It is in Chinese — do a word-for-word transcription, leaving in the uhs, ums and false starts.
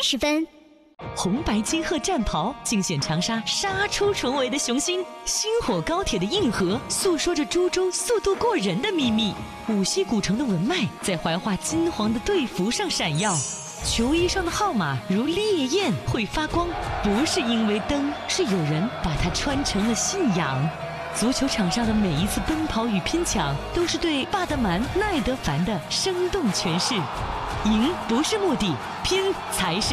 十分。 红白金鹤战袍尽显长沙杀出重围的雄心，星火高铁的硬核诉说着株洲速度过人的秘密，五溪古城的文脉在怀化金黄的队服上闪耀，球衣上的号码如烈焰会发光，不是因为灯，是有人把它穿成了信仰。足球场上的每一次奔跑与拼抢，都是对巴德曼、奈德凡的生动诠释。赢不是目的，拼才是